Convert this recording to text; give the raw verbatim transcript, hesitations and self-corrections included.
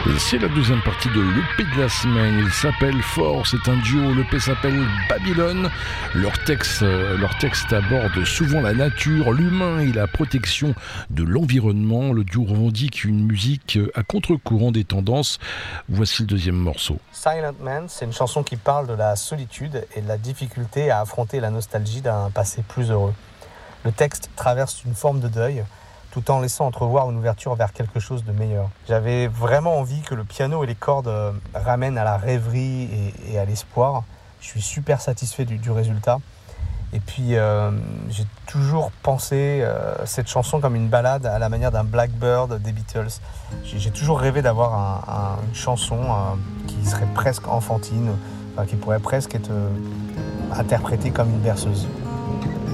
C'est la deuxième partie de l'E P de la semaine. Il s'appelle Fort, c'est un duo. L'E P s'appelle Babylone. Leur texte, leur texte aborde souvent la nature, l'humain et la protection de l'environnement. Le duo revendique une musique à contre-courant des tendances. Voici le deuxième morceau. Silent Man, c'est une chanson qui parle de la solitude et de la difficulté à affronter la nostalgie d'un passé plus heureux. Le texte traverse une forme de deuil, tout en laissant entrevoir une ouverture vers quelque chose de meilleur. J'avais vraiment envie que le piano et les cordes euh, ramènent à la rêverie et, et à l'espoir. Je suis super satisfait du, du résultat. Et puis, euh, j'ai toujours pensé euh, cette chanson comme une ballade à la manière d'un Blackbird des Beatles. J'ai, j'ai toujours rêvé d'avoir un, un, une chanson euh, qui serait presque enfantine, enfin, qui pourrait presque être euh, interprétée comme une berceuse.